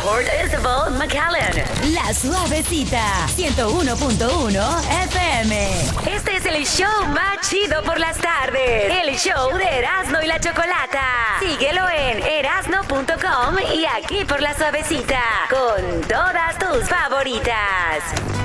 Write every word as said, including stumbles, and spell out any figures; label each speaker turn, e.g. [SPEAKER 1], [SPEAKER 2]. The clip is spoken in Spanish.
[SPEAKER 1] Port Isabel, McAllen.
[SPEAKER 2] La Suavecita, ciento uno punto uno F M.
[SPEAKER 1] Este es el show más chido por las tardes. El show de Erasmo y la Chocolata. Síguelo en erasno punto com y aquí por La Suavecita. Con todas tus favoritas.